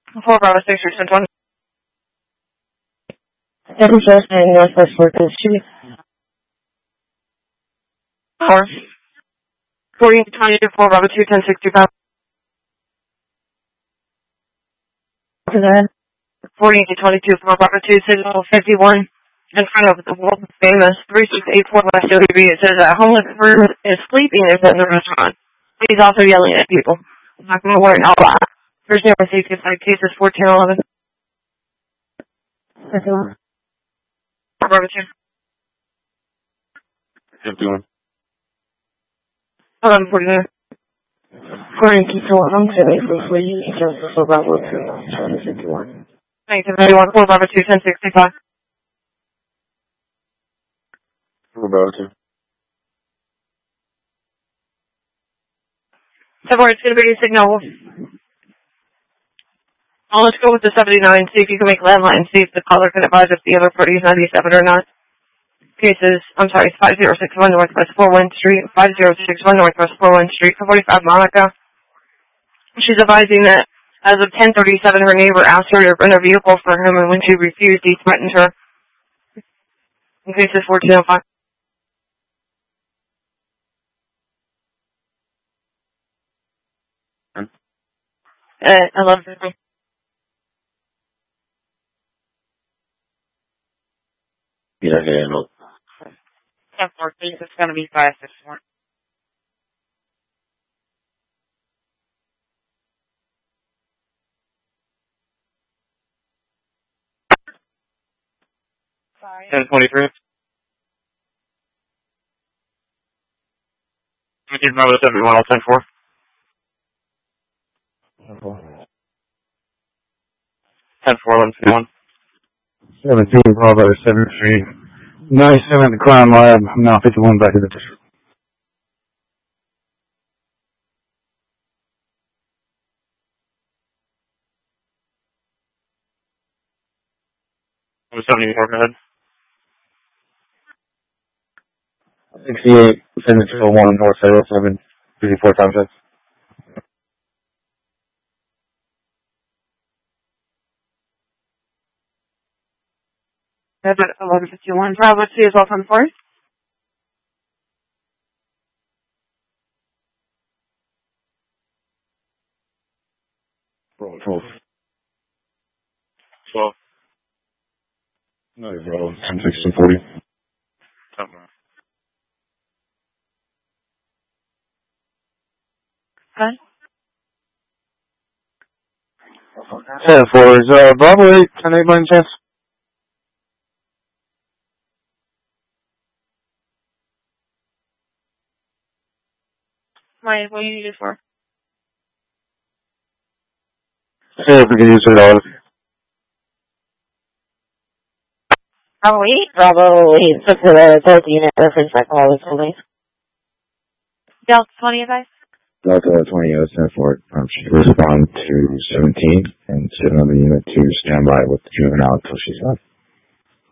4 Bravo 6, Richmond 1. Every First and Northwest 14th Street. 4. 4022 4 Bravo 2, 1065. To that. 4022 4 Bravo 2, signal 51. In front of the world famous 3684 West OB. It says a homeless person is sleeping in the restaurant. He's also yelling at people. I'm not going to worry all that. First name received cases 1411. 51. Bravo 2. 51. 1149. 42 for you, just for Bravo 2, 51. 1991 4 Bravo 2, 1065. 4 Bravo 2. February, it's going to be a signal. Well, let's go with the 79, see if you can make landline, see if the caller can advise if the other party is 97 or not. Cases, I'm sorry, 5061 Northwest 41 Street, 5061 Northwest 41 Street, 445 Monica. She's advising that as of 10:37, her neighbor asked her to rent a vehicle for him, and when she refused, he threatened her. In cases 1405. I love this. Yeah, handled. 1014, it's going to be 561. Sorry. 1023. Bravo 71, I'll 10-4. 10-4, 1151. 17 Bravo 73. 97 at the crime lab. I'm now 51 back to the district. I'm 74, go ahead. 68, Signature 01, North 07, 54 times 6. That's at 1151. Bravo 2 is off on 4. Bravo 12. 12. No, Bravo 10, 16, 40. 10. Huh? 10-4. Is Bravo 8, 10-8 by any chance? Why, what do you need it for? Yeah, if we can use $3. Bravo 8? Bravo 8. So for the both unit reference alcoholics only. Delta 20 advice? Delta 20, 10-4. She respond to 17 and sit on the unit to stand by with the juvenile until she's left.